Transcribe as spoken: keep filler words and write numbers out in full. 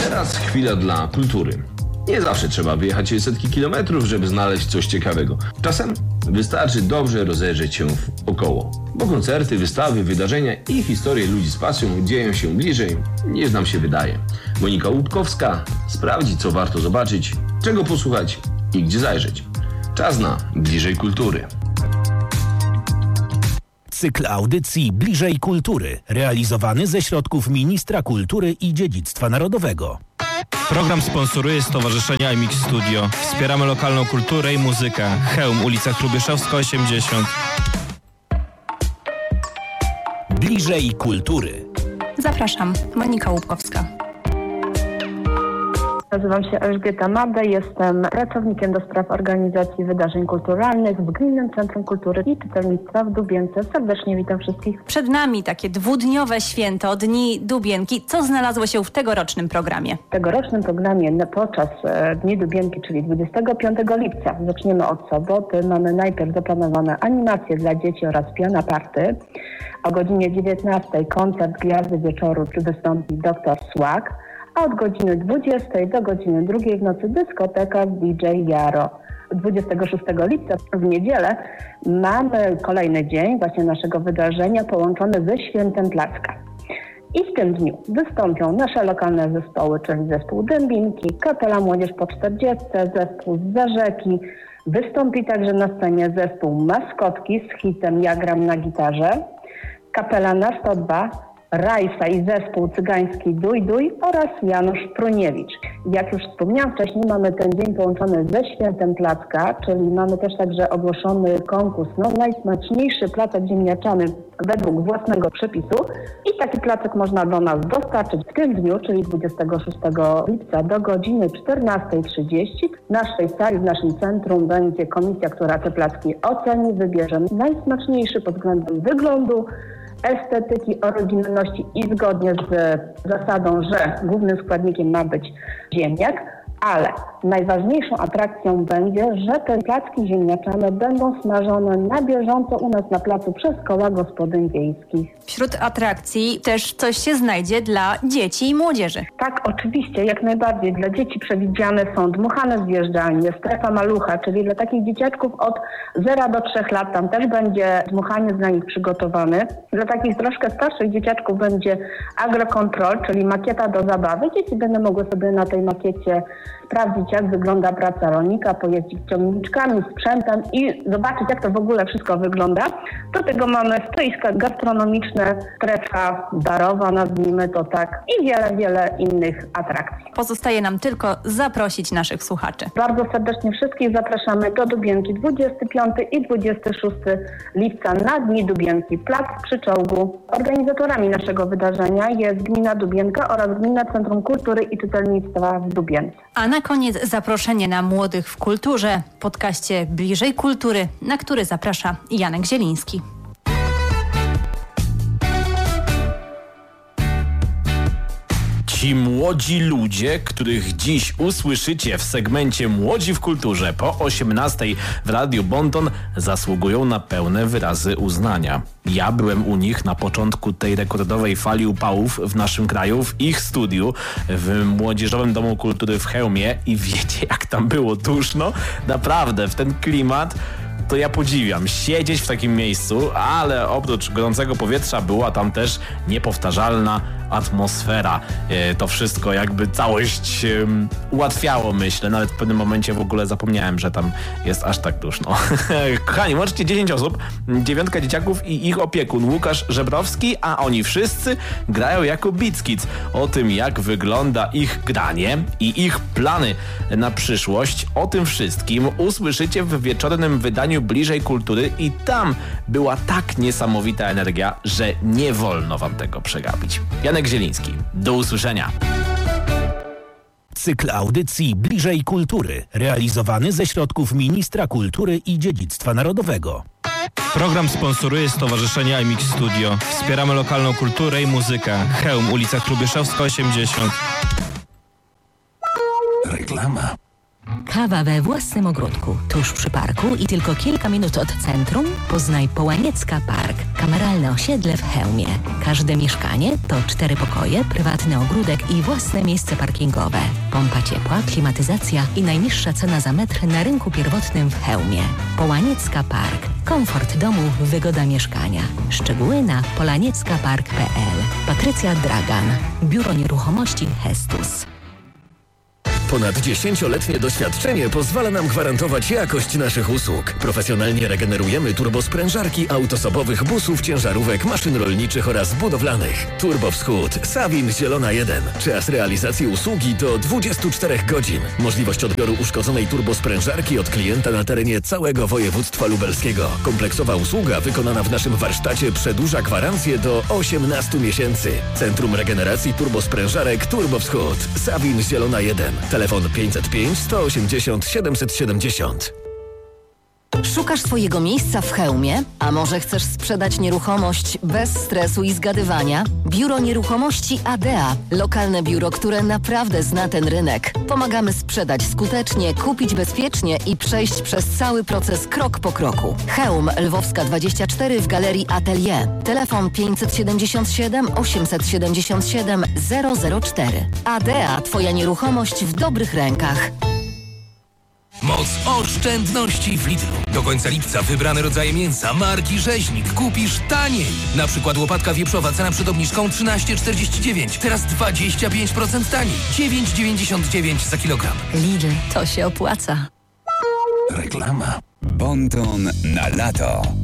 Teraz chwila dla kultury. Nie zawsze trzeba wyjechać setki kilometrów, żeby znaleźć coś ciekawego. Czasem wystarczy dobrze rozejrzeć się wokoło, bo koncerty, wystawy, wydarzenia i historie ludzi z pasją dzieją się bliżej niż nam się wydaje. Monika Łupkowska sprawdzi, co warto zobaczyć, czego posłuchać i gdzie zajrzeć. Czas na Bliżej Kultury. Cykl audycji Bliżej Kultury, realizowany ze środków Ministra Kultury i Dziedzictwa Narodowego. Program sponsoruje Stowarzyszenie I M X Studio. Wspieramy lokalną kulturę i muzykę. Chełm, ulica Hrubieszowska osiemdziesiąt. Bliżej Kultury. Zapraszam, Monika Łupkowska. Nazywam się Elżbieta Made, jestem pracownikiem do spraw organizacji wydarzeń kulturalnych w Gminnym Centrum Kultury i Czytelnictwa w Dubience. Serdecznie witam wszystkich. Przed nami takie dwudniowe święto, Dni Dubienki. Co znalazło się w tegorocznym programie? W tegorocznym programie podczas Dni Dubienki, czyli dwudziestego piątego lipca, zaczniemy od soboty. Mamy najpierw zaplanowane animacje dla dzieci oraz piana party. O godzinie dziewiętnastej koncert Gwiazdy Wieczoru, czy wystąpi doktor Słak. A od godziny dwudziestej do godziny drugiej w nocy dyskoteka z D J Jaro. dwudziestego szóstego lipca w niedzielę mamy kolejny dzień właśnie naszego wydarzenia połączony ze Świętem Placka. I w tym dniu wystąpią nasze lokalne zespoły, czyli zespół Dębinki, Kapela Młodzież po czterdziestce, zespół z Zarzeki. Wystąpi także na scenie zespół Maskotki z hitem Ja gram na gitarze, Kapela na sto dwa, Rajsa i zespół cygański Duj Duj oraz Janusz Pruniewicz. Jak już wspomniałam wcześniej, mamy ten dzień połączony ze Świętem Placka, czyli mamy też także ogłoszony konkurs no, najsmaczniejszy placek ziemniaczany według własnego przepisu i taki placek można do nas dostarczyć w tym dniu, czyli dwudziestego szóstego lipca do godziny czternastej trzydzieści. W naszej sali, w naszym centrum będzie komisja, która te placki oceni, wybierze najsmaczniejszy pod względem wyglądu, estetyki, oryginalności i zgodnie z zasadą, że głównym składnikiem ma być ziemniak, ale najważniejszą atrakcją będzie, że te placki ziemniaczane będą smażone na bieżąco u nas na placu przez koła gospodyń wiejskich. Wśród atrakcji też coś się znajdzie dla dzieci i młodzieży. Tak, oczywiście, jak najbardziej. Dla dzieci przewidziane są dmuchane zjeżdżalnie, strefa malucha, czyli dla takich dzieciaczków od zera do trzech lat tam też będzie dmuchaniec dla nich przygotowany. Dla takich troszkę starszych dzieciaczków będzie agrokontrol, czyli makieta do zabawy. Dzieci będą mogły sobie na tej makiecie sprawdzić, jak wygląda praca rolnika, pojeździć ciągniczkami, sprzętem i zobaczyć, jak to w ogóle wszystko wygląda. Do tego mamy stoiska gastronomiczne, strefa barowa, nazwijmy to tak, i wiele, wiele innych atrakcji. Pozostaje nam tylko zaprosić naszych słuchaczy. Bardzo serdecznie wszystkich zapraszamy do Dubienki dwudziestego piątego i dwudziestego szóstego lipca na Dni Dubienki, plac przy Czołgu. Organizatorami naszego wydarzenia jest Gmina Dubienka oraz Gminne Centrum Kultury i Czytelnictwa w Dubience. A na koniec zaproszenie na Młodych w Kulturze, podcaście Bliżej Kultury, na który zaprasza Janek Zieliński. Ci młodzi ludzie, których dziś usłyszycie w segmencie Młodzi w Kulturze po osiemnastej w Radiu Bonton, zasługują na pełne wyrazy uznania. Ja byłem u nich na początku tej rekordowej fali upałów w naszym kraju, w ich studiu, w Młodzieżowym Domu Kultury w Chełmie i wiecie, jak tam było duszno? Naprawdę, w ten klimat to ja podziwiam siedzieć w takim miejscu, ale oprócz gorącego powietrza była tam też niepowtarzalna atmosfera. E, to wszystko jakby całość e, ułatwiało, myślę. Nawet w pewnym momencie w ogóle zapomniałem, że tam jest aż tak duszno. Kochani, łącznie dziesięć osób, dziewiątka dzieciaków i ich opiekun Łukasz Żebrowski, a oni wszyscy grają jako Beats Kids. O tym, jak wygląda ich granie i ich plany na przyszłość, o tym wszystkim usłyszycie w wieczornym wydaniu Bliżej Kultury i tam była tak niesamowita energia, że nie wolno wam tego przegapić. Janek Zieliński. Do usłyszenia. Cykl audycji Bliżej Kultury, realizowany ze środków Ministra Kultury i Dziedzictwa Narodowego. Program sponsoruje Stowarzyszenie I M X Studio. Wspieramy lokalną kulturę i muzykę. Chełm, ulica Hrubieszowska osiemdziesiąt. Reklama. Kawa we własnym ogródku, tuż przy parku i tylko kilka minut od centrum? Poznaj Połaniecka Park, kameralne osiedle w Chełmie. Każde mieszkanie to cztery pokoje, prywatny ogródek i własne miejsce parkingowe. Pompa ciepła, klimatyzacja i najniższa cena za metr na rynku pierwotnym w Chełmie. Połaniecka Park. Komfort domu, wygoda mieszkania. Szczegóły na polaniecka park kropka p l. Patrycja Dragan, Biuro Nieruchomości Hestus. Ponad dziesięcioletnie doświadczenie pozwala nam gwarantować jakość naszych usług. Profesjonalnie regenerujemy turbosprężarki autosobowych busów, ciężarówek, maszyn rolniczych oraz budowlanych. Turbo Wschód, Sawin, Zielona jeden. Czas realizacji usługi to dwadzieścia cztery godzin. Możliwość odbioru uszkodzonej turbosprężarki od klienta na terenie całego województwa lubelskiego. Kompleksowa usługa wykonana w naszym warsztacie przedłuża gwarancję do osiemnastu miesięcy. Centrum Regeneracji Turbosprężarek Turbo Wschód, Sawin, Zielona jeden. Telefon pięćset pięć, sto osiemdziesiąt, siedemset siedemdziesiąt. Szukasz swojego miejsca w Chełmie? A może chcesz sprzedać nieruchomość bez stresu i zgadywania? Biuro Nieruchomości Adea. Lokalne biuro, które naprawdę zna ten rynek. Pomagamy sprzedać skutecznie, kupić bezpiecznie i przejść przez cały proces krok po kroku. Chełm, Lwowska dwadzieścia cztery w Galerii Atelier. Telefon pięćset siedemdziesiąt siedem, osiemset siedemdziesiąt siedem, zero zero cztery. Adea, Twoja nieruchomość w dobrych rękach. Moc oszczędności w Lidlu. Do końca lipca wybrane rodzaje mięsa marki Rzeźnik kupisz taniej. Na przykład łopatka wieprzowa, cena przed obniżką trzynaście czterdzieści dziewięć. Teraz dwadzieścia pięć procent taniej. dziewięć dziewięćdziesiąt dziewięć za kilogram. Lidl, to się opłaca. Reklama. Bonton na lato.